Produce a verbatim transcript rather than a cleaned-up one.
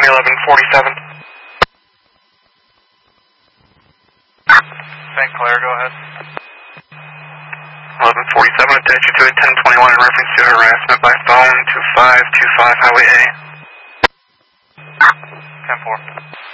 County eleven forty-seven. Saint Clair, go ahead. eleven forty-seven, attach you to a ten twenty-one in reference to harassment by phone to five two five Highway A. ten four.